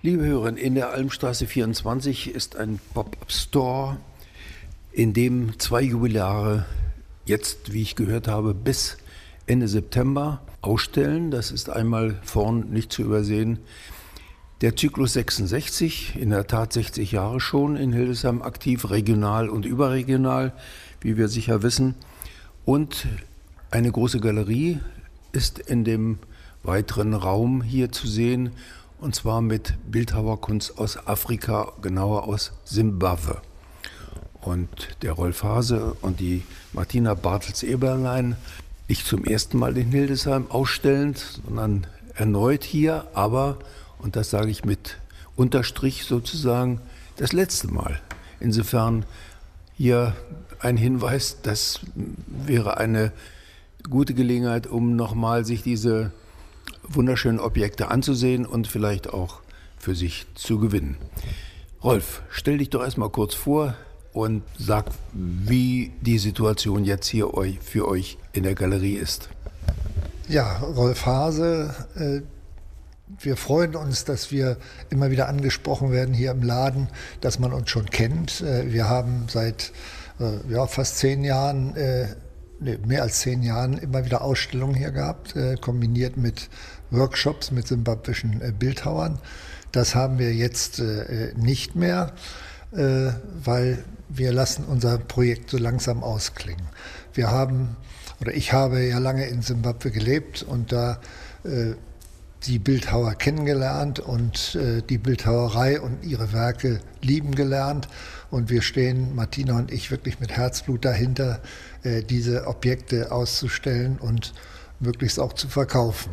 Liebe Hörerinnen, in der Almstraße 24 ist ein Pop-up-Store, in dem 2 Jubilare jetzt, wie ich gehört habe, bis Ende September ausstellen. Das ist einmal vorn nicht zu übersehen der Zyklus 66, in der Tat 60 Jahre schon in Hildesheim aktiv, regional und überregional, wie wir sicher wissen. Und eine große Galerie ist in dem weiteren Raum hier zu sehen, und zwar mit Bildhauerkunst aus Afrika, genauer aus Simbabwe. Und der Rolf Haase und die Martina Bartels-Eberlein nicht zum ersten Mal in Hildesheim ausstellend, sondern erneut hier, aber, und das sage ich mit Unterstrich sozusagen, das letzte Mal. Insofern hier ein Hinweis, das wäre eine gute Gelegenheit, um nochmal sich diese wunderschönen Objekte anzusehen und vielleicht auch für sich zu gewinnen. Rolf, stell dich doch erstmal kurz vor und sag, wie die Situation jetzt hier für euch in der Galerie ist. Ja, Rolf Haase, wir freuen uns, dass wir immer wieder angesprochen werden hier im Laden, dass man uns schon kennt. Wir haben seit fast 10 Jahren, mehr als 10 Jahren immer wieder Ausstellungen hier gehabt, kombiniert mit Workshops mit simbabwischen Bildhauern. Das haben wir jetzt nicht mehr, weil wir lassen unser Projekt so langsam ausklingen. Ich habe ja lange in Simbabwe gelebt und da die Bildhauer kennengelernt und die Bildhauerei und ihre Werke lieben gelernt. Und wir stehen, Martina und ich, wirklich mit Herzblut dahinter, diese Objekte auszustellen und möglichst auch zu verkaufen.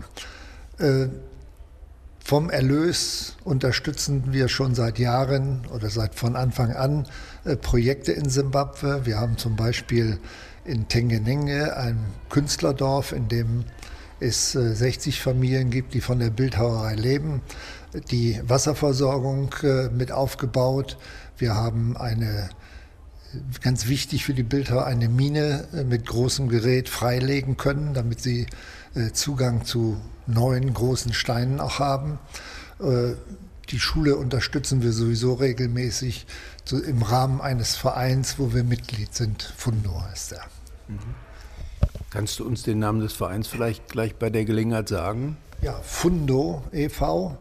Vom Erlös unterstützen wir schon seit Jahren oder von Anfang an Projekte in Simbabwe. Wir haben zum Beispiel in Tengenenge ein Künstlerdorf, in dem es 60 Familien gibt, die von der Bildhauerei leben, die Wasserversorgung mit aufgebaut. Wir haben ganz wichtig für die Bildhauer, eine Mine mit großem Gerät freilegen können, damit sie Zugang zu neuen großen Steinen auch haben. Die Schule unterstützen wir sowieso regelmäßig im Rahmen eines Vereins, wo wir Mitglied sind. Fundo heißt er. Kannst du uns den Namen des Vereins vielleicht gleich bei der Gelegenheit sagen? Ja, Fundo e.V.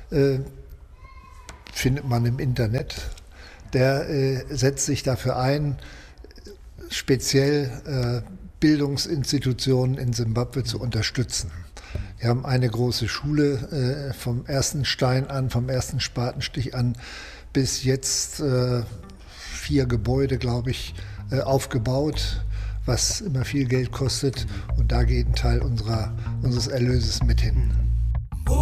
Findet man im Internet. Der setzt sich dafür ein, speziell Bildungsinstitutionen in Simbabwe zu unterstützen. Wir haben eine große Schule vom ersten Stein an, vom ersten Spatenstich an, bis jetzt 4 Gebäude, glaube ich, aufgebaut, was immer viel Geld kostet. Und da geht ein Teil unseres Erlöses mit hin.